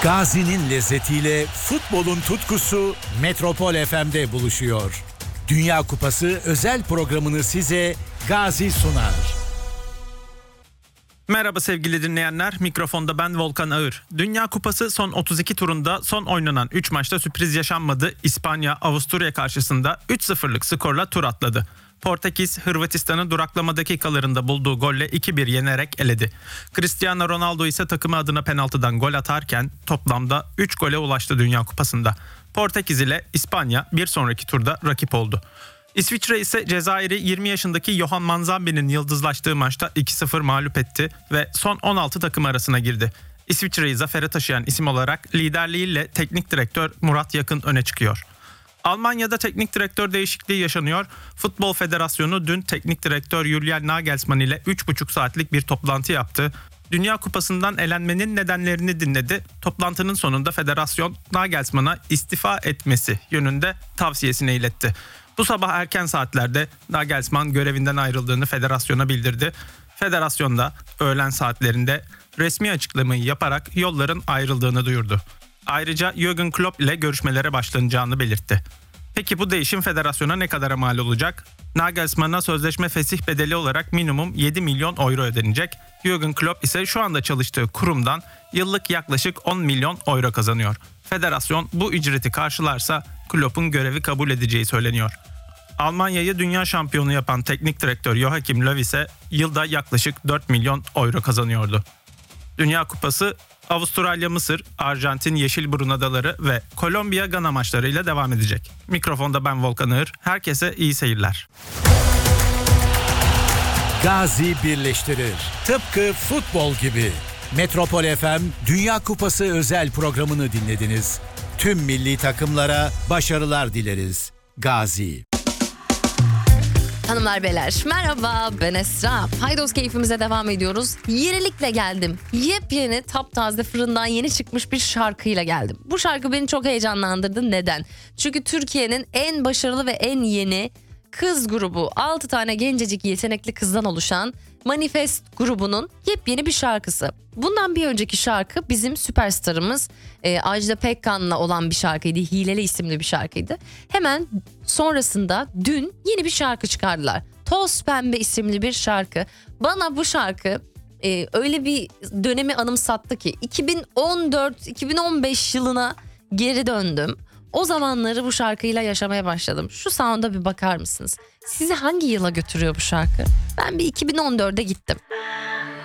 Gazi'nin lezzetiyle futbolun tutkusu Metropol FM'de buluşuyor. Dünya Kupası özel programını size Gazi sunar. Merhaba sevgili dinleyenler, mikrofonda ben Volkan Ağır. Dünya Kupası son 32 turunda son oynanan 3 maçta sürpriz yaşanmadı. İspanya, Avusturya karşısında 3-0'lık skorla tur atladı. Portekiz, Hırvatistan'ı duraklama dakikalarında bulduğu golle 2-1 yenerek eledi. Cristiano Ronaldo ise takımı adına penaltıdan gol atarken toplamda 3 gole ulaştı Dünya Kupası'nda. Portekiz ile İspanya bir sonraki turda rakip oldu. İsviçre ise Cezayir'i 20 yaşındaki Johan Manzambi'nin yıldızlaştığı maçta 2-0 mağlup etti ve son 16 takım arasına girdi. İsviçre'yi zafere taşıyan isim olarak liderliğiyle teknik direktör Murat Yakın öne çıkıyor. Almanya'da teknik direktör değişikliği yaşanıyor. Futbol Federasyonu dün teknik direktör Julian Nagelsmann ile 3,5 saatlik bir toplantı yaptı. Dünya Kupası'ndan elenmenin nedenlerini dinledi. Toplantının sonunda federasyon Nagelsmann'a istifa etmesi yönünde tavsiyesini iletti. Bu sabah erken saatlerde Nagelsmann görevinden ayrıldığını federasyona bildirdi. Federasyon da öğlen saatlerinde resmi açıklamayı yaparak yolların ayrıldığını duyurdu. Ayrıca Jürgen Klopp ile görüşmelere başlanacağını belirtti. Peki bu değişim federasyona ne kadara mal olacak? Nagelsmann'a sözleşme fesih bedeli olarak minimum 7 milyon euro ödenecek. Jürgen Klopp ise şu anda çalıştığı kurumdan yıllık yaklaşık 10 milyon euro kazanıyor. Federasyon bu ücreti karşılarsa Klopp'un görevi kabul edeceği söyleniyor. Almanya'yı dünya şampiyonu yapan teknik direktör Joachim Löw ise yılda yaklaşık 4 milyon euro kazanıyordu. Dünya Kupası Avustralya, Mısır, Arjantin, Yeşilburun Adaları ve Kolombiya, Gana maçlarıyla devam edecek. Mikrofonda ben Volkan Ağır. Herkese iyi seyirler. Gazi birleştirir. Tıpkı futbol gibi. Metropol FM Dünya Kupası özel programını dinlediniz. Tüm milli takımlara başarılar dileriz. Gazi. Hanımlar beyler merhaba, ben Esra. Haydos keyfimize devam ediyoruz. Yenilikle geldim. Yepyeni taptaze fırından yeni çıkmış bir şarkıyla geldim. Bu şarkı beni çok heyecanlandırdı. Neden? Çünkü Türkiye'nin en başarılı ve en yeni kız grubu, 6 tane gencecik yetenekli kızdan oluşan Manifest grubunun yepyeni bir şarkısı. Bundan bir önceki şarkı bizim süperstarımız Ajda Pekkan'la olan bir şarkıydı. Hileli isimli bir şarkıydı. Hemen sonrasında dün yeni bir şarkı çıkardılar. Toz Pembe isimli bir şarkı. Bana bu şarkı öyle bir dönemi anımsattı ki 2014-2015 yılına geri döndüm. O zamanları bu şarkıyla yaşamaya başladım. Şu sound'a bir bakar mısınız? Sizi hangi yıla götürüyor bu şarkı? Ben bir 2014'e gittim.